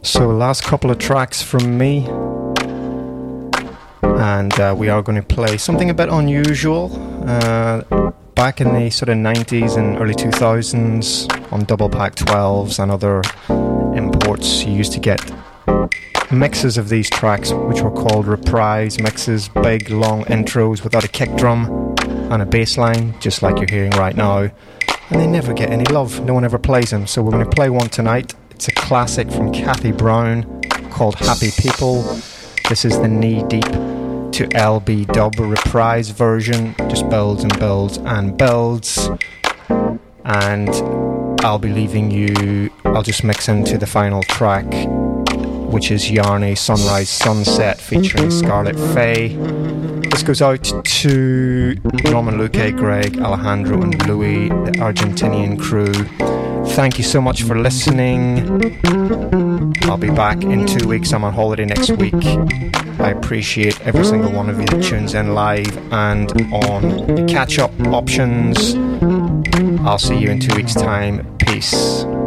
So last couple of tracks from me, and we are going to play something a bit unusual. Back in the sort of 90s and early 2000s on double pack 12s and other imports, you used to get mixes of these tracks which were called reprise mixes, big long intros without a kick drum and a bass line, just like you're hearing right now, and they never get any love. No one ever plays them, so we're going to play one tonight. It's a classic from Kathy Brown called Happy People. This is the Knee Deep to LB dub reprise version. Just builds and builds and builds, and I'll be leaving you. I'll just mix into the final track, which is Yarny Sunrise Sunset featuring Scarlet Faye. This goes out to Norman, Luque, Greg, Alejandro and Louis, the Argentinian crew. Thank you so much for listening. I'll be back in 2 weeks. I'm on holiday next week. I appreciate every single one of you that tunes in live and on the catch-up options. I'll see you in 2 weeks' time. Peace.